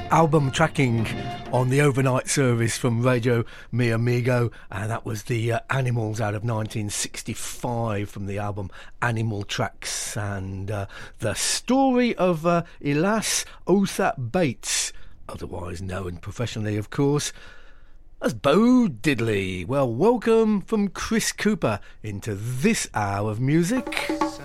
album tracking on the overnight service from Radio Mi Amigo, and that was the Animals out of 1965 from the album Animal Tracks, and the story of Elias Osa Bates, otherwise known professionally of course as Bo Diddley. Well, welcome from Chris Cooper into this hour of music.